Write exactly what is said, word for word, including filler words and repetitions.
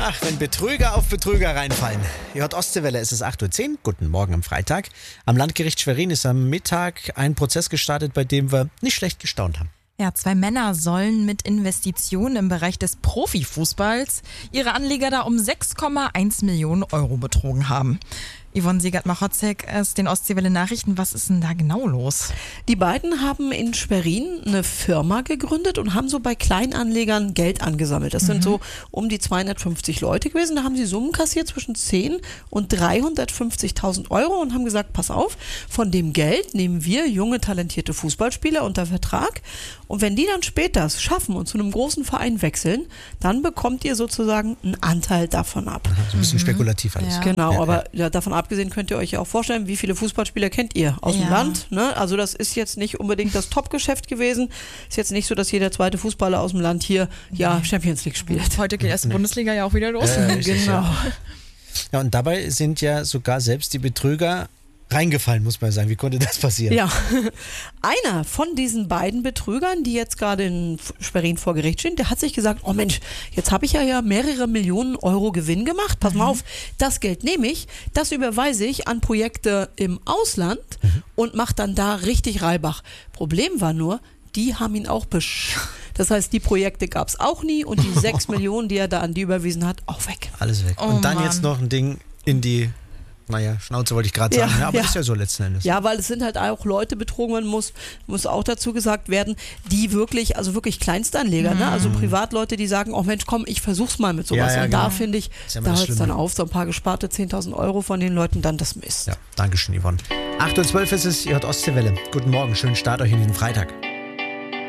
Ach, wenn Betrüger auf Betrüger reinfallen. J Ostseewelle, es ist acht Uhr zehn. Guten Morgen am Freitag. Am Landgericht Schwerin ist am Mittag ein Prozess gestartet, bei dem wir nicht schlecht gestaunt haben. Ja, zwei Männer sollen mit Investitionen im Bereich des Profifußballs ihre Anleger da um sechs Komma eins Millionen Euro betrogen haben. Yvonne Siegert-Machotzek aus den Ostseewelle-Nachrichten. Was ist denn da genau los? Die beiden haben in Schwerin eine Firma gegründet und haben so bei Kleinanlegern Geld angesammelt. Das mhm. sind so um die zweihundertfünfzig Leute gewesen. Da haben sie Summen kassiert zwischen zehn und dreihundertfünfzigtausend Euro und haben gesagt, pass auf, von dem Geld nehmen wir junge, talentierte Fußballspieler unter Vertrag. Und wenn die dann später es schaffen und zu einem großen Verein wechseln, dann bekommt ihr sozusagen einen Anteil davon ab. So ein bisschen mhm. spekulativ alles. Ja. Genau, ja, aber ja, davon abgesehen könnt ihr euch ja auch vorstellen, wie viele Fußballspieler kennt ihr aus ja. dem Land. Ne? Also das ist jetzt nicht unbedingt das Top-Geschäft gewesen. Ist jetzt nicht so, dass jeder zweite Fußballer aus dem Land hier ja Champions League spielt. Heute geht erst die Bundesliga ja auch wieder los. Ja, richtig, genau. Ja. ja, und dabei sind ja sogar selbst die Betrüger reingefallen, muss man sagen. Wie konnte das passieren? Ja, einer von diesen beiden Betrügern, die jetzt gerade in Schwerin vor Gericht stehen, der hat sich gesagt, oh Mensch, jetzt habe ich ja, ja mehrere Millionen Euro Gewinn gemacht. Pass mal auf, das Geld nehme ich, das überweise ich an Projekte im Ausland mhm. und mache dann da richtig Reibach. Problem war nur, die haben ihn auch besch... Das heißt, die Projekte gab es auch nie und die sechs Millionen, die er da an die überwiesen hat, auch weg. Alles weg. Oh, und dann Mann. jetzt noch ein Ding in die... Naja, Schnauze wollte ich gerade sagen, Ja, ja, aber ja. ist ja so letzten Endes. Ja, weil es sind halt auch Leute betrogen, man muss, muss auch dazu gesagt werden, die wirklich, also wirklich Kleinstanleger, mhm. ne? Also Privatleute, die sagen, oh Mensch, komm, ich versuch's mal mit sowas. Ja, ja, und genau. da finde ich, ja da hört es Schlimme. dann auf, so ein paar gesparte zehntausend Euro von den Leuten, dann das Mist. Ja, danke schön, Yvonne. acht Uhr zwölf ist es, J Ostseewelle. Guten Morgen, schönen Start euch in den Freitag.